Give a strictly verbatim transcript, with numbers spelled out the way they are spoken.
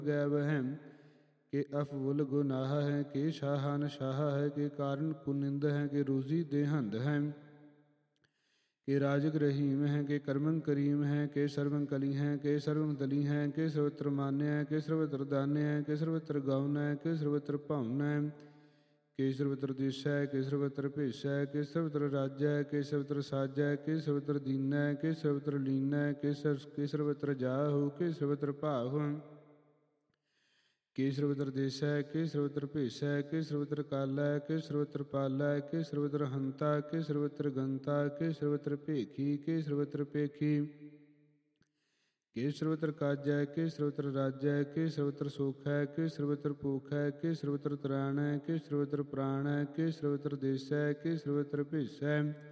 गैब हैं के अफवुल गुनाह हैं के शाहान शाह है के कारण कुनिंद हैं के रोजी देहंद हैं के राजक रहीम हैं के कर्मं करीम हैं के सर्वं कली हैं के सर्वं दली हैं के सर्वत्र मान्य हैं के सर्वत्र दान्य हैं के सर्वत्र गौन है के सर्वत्र भावन है के सर्वत्र देश है के सर्वत्र भेष है के सर्वत्र राज्य है के सर्वत्र साज है के सर्वत्र दीन है के सर्वत्र लीन है के के सर्वत्र जाहु के सर्वत्र भाव के सर्वत्र देश है के सर्वत्र भेष है के सर्वत्र काल है के सर्वत्र पाल है के सर्वत्र हंता के सर्वत्र गंता के सर्वत्र भेखी के सर्वत्र पेखी के सर्वत्र काज है के सर्वत्र राज्य है के सर्वत्र सुख है के सर्वत्र भूख है के सर्वत्र त्राण है के सर्वत्र प्राण है के सर्वत्र देश है के सर्वत्र भेष है